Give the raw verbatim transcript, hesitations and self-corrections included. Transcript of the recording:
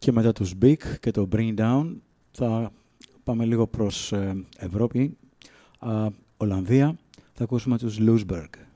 Και μετά τους Big και το Bring Down θα πάμε λίγο προς ε, Ευρώπη, ε, Ολλανδία. Θα ακούσουμε τους Loosberg.